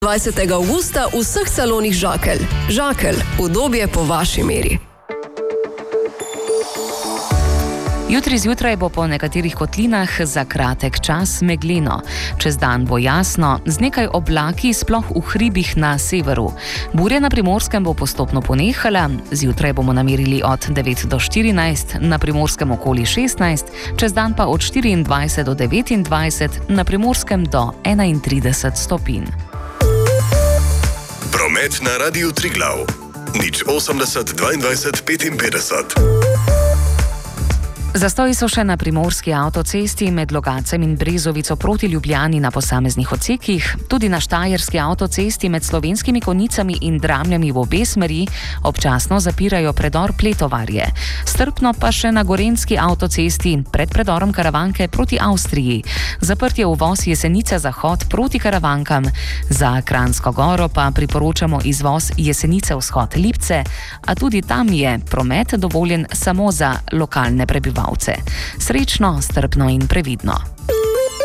20. avgusta v vseh salonih Žakelj. Žakelj, udobje po vaši meri. Jutri zjutraj bo po nekaterih kotlinah za kratek čas megleno. Čez dan bo jasno, z nekaj oblaki, sploh v hribih na severu. Burja na Primorskem bo postopno ponehala, zjutraj bomo namerili od 9 do 14, na Primorskem okoli 16, čez dan pa od 24 do 29, na Primorskem do 31 stopinj. Promet na Radiu Triglav. 080 22 55. Zastoji so še na primorski avtocesti med Logacem in Brezovico proti Ljubljani na posameznih odsekih, tudi na štajerski avtocesti med Slovenskimi Konjicami in Dramljami v obe smeri občasno zapirajo predor Pletovarje. Strpno pa še na gorenjski avtocesti pred predorom Karavanke proti Avstriji. Zaprt je uvoz Jesenice Zahod proti Karavankam, za Kranjsko Goro pa priporočamo izvoz Jesenice Vzhod Lipce, a tudi tam je promet dovoljen samo za lokalne prebivalce. Srečno, strpno in previdno.